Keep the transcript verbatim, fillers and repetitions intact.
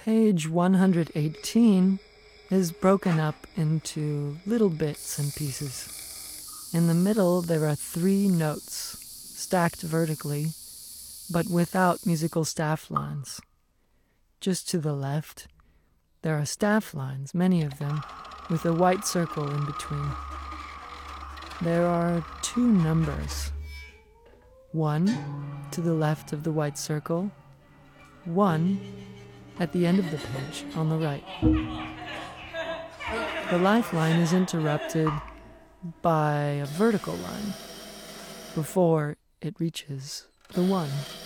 Page one hundred eighteen is broken up into little bits and pieces. In the middle, there are three notes, stacked vertically, but without musical staff lines. Just to the left, there are staff lines, many of them, with a white circle in between. There are two numbers. One to the left of the white circle, one at the end of the page on the right. The lifeline is interrupted by a vertical line before it reaches the one.